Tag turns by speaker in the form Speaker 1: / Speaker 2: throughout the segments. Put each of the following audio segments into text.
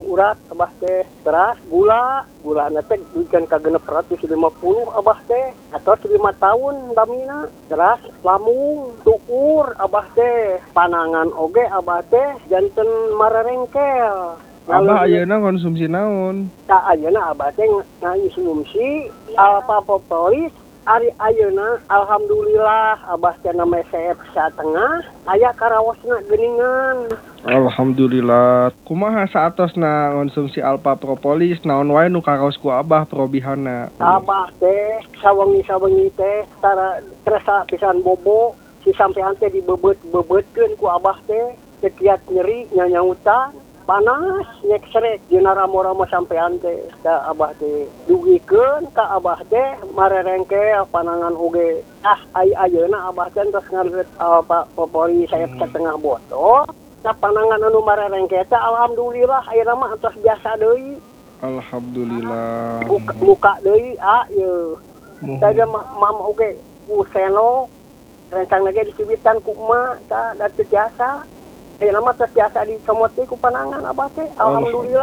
Speaker 1: urat abah teh teras gula teh duikeun ka 650 abah teh atau 5 tahun damina teras lamung tukur abah teh panangan oge abah teh janten mararengkel.
Speaker 2: Abah ayeuna konsumsi naon?
Speaker 1: Tak ayeuna abah teh ngonsumsi Alpha Propolis. Ari ayeuna alhamdulillah abah teh na mesep satengah aya karawosna geuningan.
Speaker 2: Alhamdulillah. Kumaha saatosna konsumsi Alpha Propolis naon wae nu karaos ku abah probihanna?
Speaker 1: Abah teh sawengi-sawengi teh tara terasa pisan bobo si sampean teh dibebet-bebetkeun ku abah teh kiat nyeri nyanyautan panas nyek srek dina ramo-ramo sampean teh ka abah teh dugikeun ka abah teh marerengkel panangan oge ayeuna abah teh tos ngareut Propolis sayap setengah botol na panangan anu marerengkel teh alhamdulillah ayeuna mah tos biasa deui.
Speaker 2: Alhamdulillah.
Speaker 1: Muka deui ieu tadi mama oge ku seno rencang lagi dicibitan ku emak ta da teu biasa. Nama terbiasa dicomoti ku panangan abah teh alhamdulillah.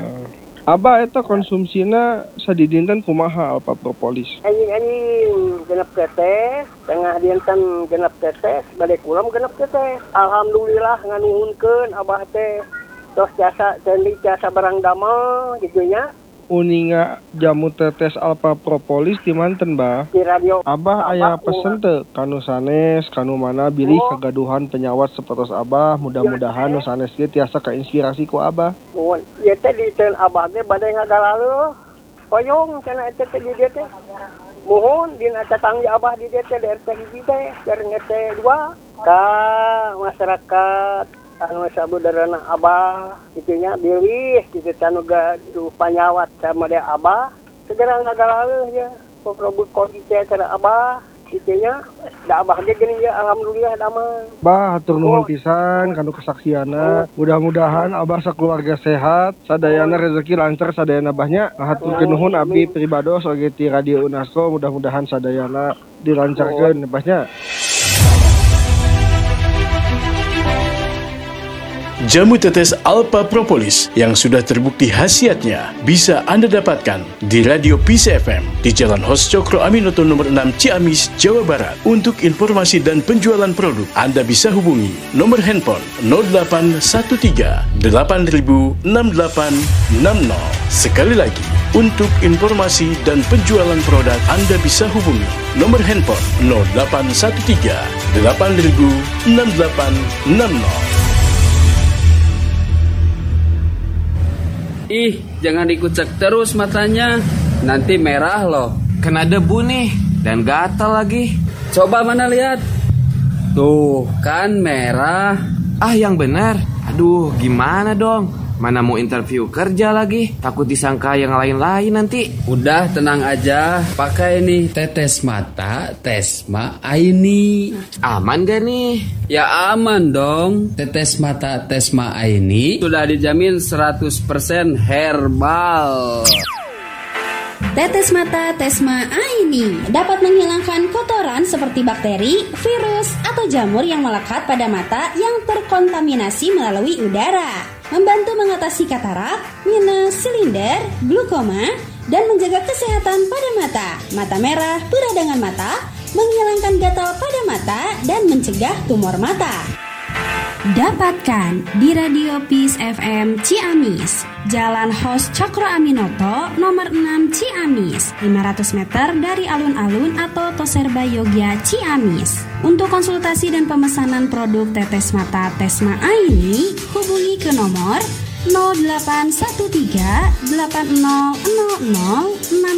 Speaker 2: Abah eta konsumsina sadidinten kumaha Alpha Propolis?
Speaker 1: Anjing genep tetes, tengah dinten genep tetes, bade kulam genep tetes. Alhamdulillah nganuhunkeun abah teh tos jasa ceuli jasa barang damel kitu nya.
Speaker 2: Uninga jamu tetes Alpha Propolis di manten, Bah?
Speaker 1: Di radio.
Speaker 2: Abah aya pesen teu kanu sanes, kanu mana bilih kagaduhan penyawat sapertos abah, mudah-mudahan nu sanes ge tiasa kainspirasi ku abah.
Speaker 1: Mun ieu teh di teun abah ge bade ngagalaleuh. Koyong cenah eta teh di dieu teh. Mohon dina tetangga abah di dieu teh RT hiji teh, RT 2 ka masyarakat anu sabudarana abah itunya bilih kitu anu gaduh panyawat sama dia abah segera ngagaleuh ya probut kodi teh kana abah itunya da abah ge geuning ya alhamdulillah damang.
Speaker 2: Bah hatur nuhun pisan kanu kesaksianna. Mudah-mudahan abah sakeluarga sehat, sadayana rezeki lancar sadayana abahnya. Hatur nuhun abdi pribados oge ti Radio Unasko, mudah-mudahan sadayana dilancarkeun abahnya.
Speaker 3: Jamu tetes Alpha Propolis yang sudah terbukti khasiatnya bisa Anda dapatkan di Radio Peace FM di Jalan Hos Cokro Aminoto nomor 6 Ciamis, Jawa Barat. Untuk informasi dan penjualan produk, Anda bisa hubungi nomor handphone 0813 8000 6860. Sekali lagi, untuk informasi dan penjualan produk, Anda bisa hubungi nomor handphone 0813 8000 6860.
Speaker 4: Ih, jangan dikucek terus matanya. Nanti merah loh.
Speaker 5: Kena debu nih. Dan gatal lagi.
Speaker 4: Coba mana lihat. Tuh, kan merah.
Speaker 5: Ah, yang benar. Aduh, gimana dong? Mana mau interview kerja lagi? Takut disangka yang lain-lain nanti.
Speaker 4: Udah tenang aja. Pakai nih tetes mata Tesma Aini.
Speaker 5: Aman gak nih?
Speaker 4: Ya aman dong. Tetes mata Tesma Aini sudah dijamin 100% herbal.
Speaker 6: Tetes mata Tesma Aini dapat menghilangkan kotoran seperti bakteri, virus, atau jamur yang melekat pada mata yang terkontaminasi melalui udara. Membantu mengatasi katarak, minus, silinder, glukoma, dan menjaga kesehatan pada mata. Mata merah, peradangan mata, menghilangkan gatal pada mata, dan mencegah tumor mata. Dapatkan di Radio Peace FM Ciamis, Jalan Hos Cokro Aminoto, nomor 6 Ciamis, 500 meter dari alun-alun atau Toserba Yogya Ciamis. Untuk konsultasi dan pemesanan produk tetes mata Tesma Aini, hubungi ke nomor 0813 8000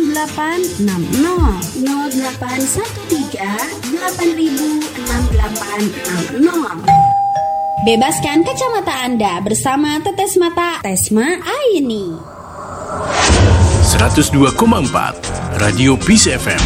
Speaker 6: 6860 0813 8000 6860. Bebaskan kacamata Anda bersama tetes mata Tesma Aini.
Speaker 3: 102,4 Radio Peace FM.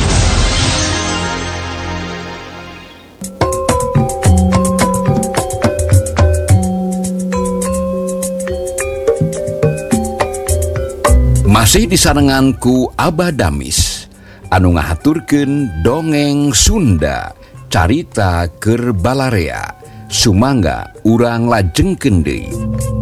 Speaker 7: Masih disarenganku Abah Damis anu ngahaturkeun dongeng Sunda carita keur Balarea. Sumangga urang lajengkeun deui.